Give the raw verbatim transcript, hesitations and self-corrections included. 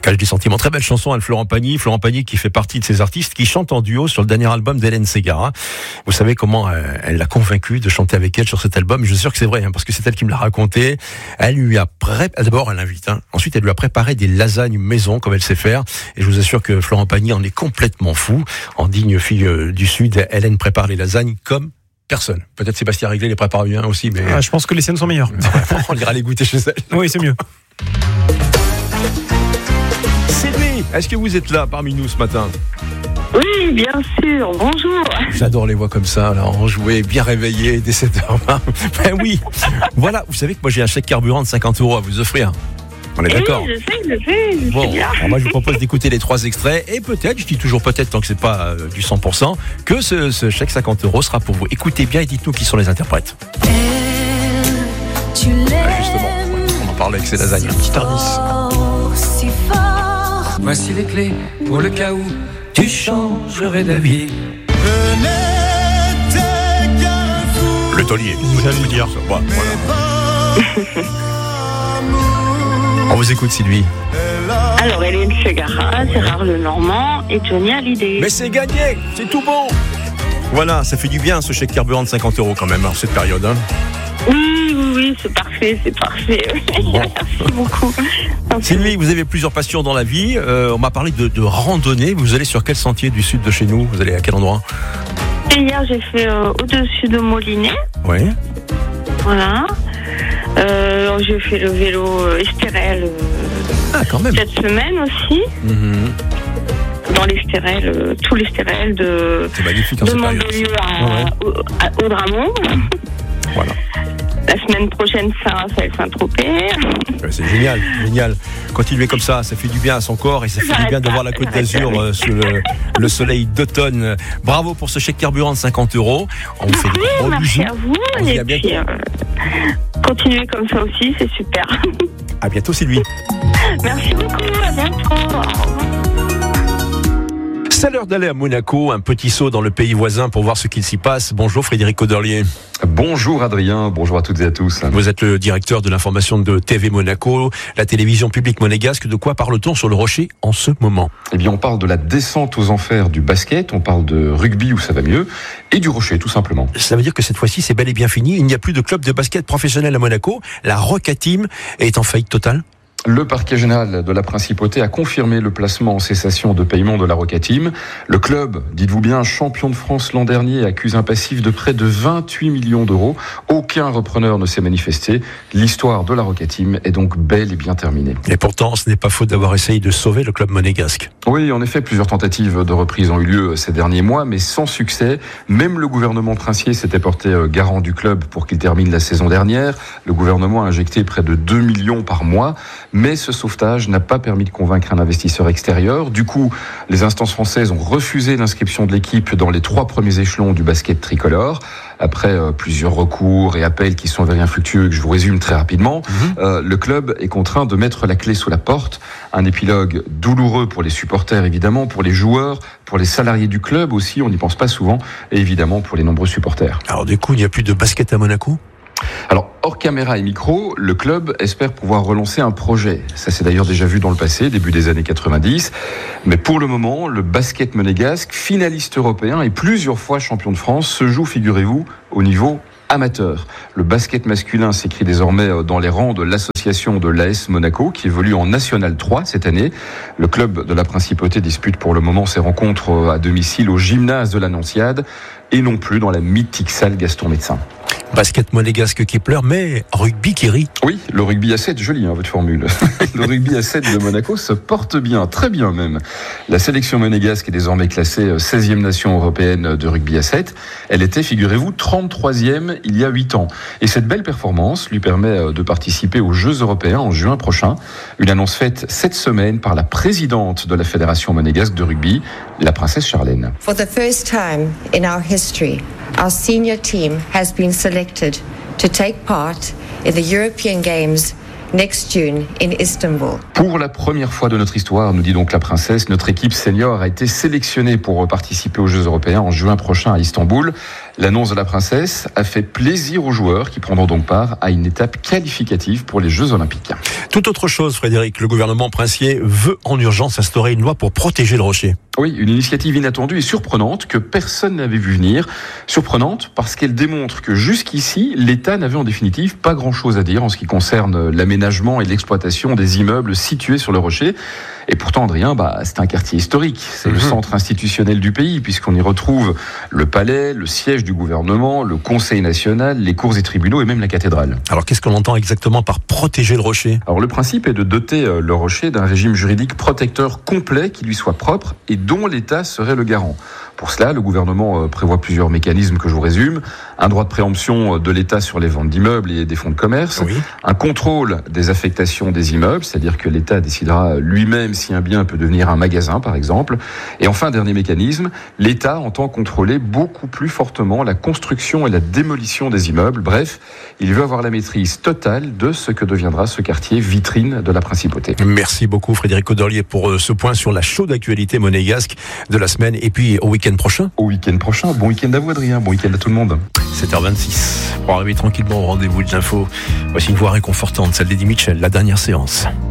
Cage du sentiment, très belle chanson, hein, Florent Pagny. Florent Pagny qui fait partie de ces artistes qui chantent en duo sur le dernier album d'Hélène Ségara. Vous savez comment euh, elle l'a convaincue de chanter avec elle sur cet album. Je suis sûr que c'est vrai, hein, parce que c'est elle qui me l'a raconté. Elle lui a pré... D'abord, elle l'invite. Hein. Ensuite, elle lui a préparé des lasagnes maison, comme elle sait faire. Et je vous assure que Florent Pagny en est complètement fou. En digne fille euh, du Sud, Hélène prépare les lasagnes comme personne. Peut-être Sébastien Réglet les prépare bien aussi, mais... Ah, je pense que les siennes sont meilleures. On ira les goûter chez elle. Oui, c'est mieux. Sylvie, est-ce que vous êtes là parmi nous ce matin ? Oui, bien sûr, bonjour. J'adore les voix comme ça, là, enjouées, bien réveillées, dès sept heures vingt. Ben oui, voilà, vous savez que moi j'ai un chèque carburant de cinquante euros à vous offrir. On est d'accord ? Oui, je sais, je sais, je bon, sais bien. Alors moi je vous propose d'écouter les trois extraits et peut-être, je dis toujours peut-être tant que c'est pas euh, du cent pour cent, que ce, ce chèque cinquante euros sera pour vous. Écoutez bien et dites-nous qui sont les interprètes. Elle, tu Ah, justement, on en parlait avec ces lasagnes. Un petit indice. si fort. Voici les clés pour le cas où tu changerais d'avis. Le taulier. J'allais le dire. Voilà, voilà. On vous écoute, Sylvie. Alors, Hélène Ségara, Gérard Lenormand et Johnny Hallyday. Mais c'est gagné, c'est tout bon. Voilà, ça fait du bien ce chèque carburant de cinquante euros quand même, en cette période. Hein. Oui, oui, oui, c'est parfait, c'est parfait. Bon. Merci beaucoup. Sylvie, vous avez plusieurs passions dans la vie. Euh, on m'a parlé de, de randonnée. Vous allez sur quel sentier du sud de chez nous ? Vous allez à quel endroit ? Et hier, j'ai fait euh, au-dessus de Molinet. Oui. Voilà. Euh, j'ai fait le vélo euh, Estérel euh, Ah, quand même. cette semaine aussi. Mm-hmm. Dans l'Estérel, euh, tout l'Estérel de, C'est magnifique en de cette période. Mandelieu à, Ouais. à, à Audramont. Voilà. La semaine prochaine, Saint-Raphaël, Saint-Tropez. Ouais, c'est génial, génial. Continuez comme ça, ça fait du bien à son corps et ça fait du bien de voir la Côte d'Azur euh, sous le, le soleil d'automne. Bravo pour ce chèque carburant de cinquante euros. On vous fait des Oui, gros merci bisous. à vous. On se dit Et à puis, bientôt. euh, continuez comme ça aussi, c'est super. À bientôt, Sylvie. Merci beaucoup, à bientôt. Au revoir. C'est l'heure d'aller à Monaco, un petit saut dans le pays voisin pour voir ce qu'il s'y passe. Bonjour Frédéric Auderlier. Bonjour Adrien, bonjour à toutes et à tous. Vous êtes le directeur de l'information de T V Monaco, la télévision publique monégasque. De quoi parle-t-on sur le Rocher en ce moment ? Eh bien, on parle de la descente aux enfers du basket, on parle de rugby où ça va mieux, et du Rocher, tout simplement. Ça veut dire que cette fois-ci, c'est bel et bien fini. Il n'y a plus de club de basket professionnel à Monaco. La Roca Team est en faillite totale. Le parquet général de la Principauté a confirmé le placement en cessation de paiement de la Roca Team. Le club, dites-vous bien, champion de France l'an dernier, accuse un passif de près de vingt-huit millions d'euros. Aucun repreneur ne s'est manifesté. L'histoire de la Roca Team est donc bel et bien terminée. Et pourtant, ce n'est pas faute d'avoir essayé de sauver le club monégasque. Oui, en effet, plusieurs tentatives de reprise ont eu lieu ces derniers mois, mais sans succès. Même le gouvernement princier s'était porté garant du club pour qu'il termine la saison dernière. Le gouvernement a injecté près de deux millions par mois. Mais ce sauvetage n'a pas permis de convaincre un investisseur extérieur. Du coup, les instances françaises ont refusé l'inscription de l'équipe dans les trois premiers échelons du basket tricolore. Après euh, plusieurs recours et appels qui sont avérés infructueux, que je vous résume très rapidement, mmh. euh, le club est contraint de mettre la clé sous la porte. Un épilogue douloureux pour les supporters, évidemment, pour les joueurs, pour les salariés du club aussi, on n'y pense pas souvent, et évidemment pour les nombreux supporters. Alors du coup, il n'y a plus de basket à Monaco ? Alors, hors caméra et micro, le club espère pouvoir relancer un projet. Ça s'est d'ailleurs déjà vu dans le passé, début des années quatre-vingt-dix. Mais pour le moment, le basket monégasque, finaliste européen et plusieurs fois champion de France, se joue, figurez-vous, au niveau amateur. Le basket masculin s'écrit désormais dans les rangs de l'association de l'A S Monaco, qui évolue en National trois cette année. Le club de la Principauté dispute pour le moment ses rencontres à domicile au gymnase de l'Annonciade et non plus dans la mythique salle Gaston Médecin. Basket monégasque qui pleure, mais rugby qui rit. Oui, le rugby à sept, joli hein, votre formule. Le rugby à sept de Monaco se porte bien, très bien même. La sélection monégasque est désormais classée seizième nation européenne de rugby à sept. Elle était, figurez-vous, trente-troisième il y a huit ans. Et cette belle performance lui permet de participer aux Jeux européens en juin prochain. Une annonce faite cette semaine par la présidente de la Fédération monégasque de rugby, la princesse Charlène. For the first time in our history, our senior team has been selected to take part in the European Games next June in Istanbul. Pour la première fois de notre histoire, nous dit donc la princesse, notre équipe senior a été sélectionnée pour participer aux Jeux européens en juin prochain à Istanbul. L'annonce de la princesse a fait plaisir aux joueurs qui prendront donc part à une étape qualificative pour les Jeux Olympiques. Tout autre chose, Frédéric, le gouvernement princier veut en urgence instaurer une loi pour protéger le rocher. Oui, une initiative inattendue et surprenante que personne n'avait vu venir. Surprenante parce qu'elle démontre que jusqu'ici, l'État n'avait en définitive pas grand-chose à dire en ce qui concerne l'aménagement et l'exploitation des immeubles situés sur le rocher. Et pourtant, Adrien, bah, c'est un quartier historique. C'est mmh. le centre institutionnel du pays, puisqu'on y retrouve le palais, le siège du gouvernement, le conseil national, les cours et tribunaux et même la cathédrale. Alors, qu'est-ce qu'on entend exactement par protéger le rocher ? Alors, le principe est de doter le rocher d'un régime juridique protecteur complet qui lui soit propre et dont l'État serait le garant. Pour cela, le gouvernement prévoit plusieurs mécanismes que je vous résume. Un droit de préemption de l'État sur les ventes d'immeubles et des fonds de commerce. Oui. Un contrôle des affectations des immeubles, c'est-à-dire que l'État décidera lui-même si un bien peut devenir un magasin, par exemple. Et enfin, dernier mécanisme, l'État entend contrôler beaucoup plus fortement la construction et la démolition des immeubles. Bref, il veut avoir la maîtrise totale de ce que deviendra ce quartier vitrine de la principauté. Merci beaucoup Frédéric Codorlier pour ce point sur la chaude actualité monégasque de la semaine. Et puis au week-end prochain. Au week-end prochain. Bon week-end à vous, Adrien. Bon week-end à tout le monde. sept heures vingt-six. Pour arriver tranquillement au rendez-vous de l'info, voici une voix réconfortante, celle d'Eddie Mitchell, la dernière séance.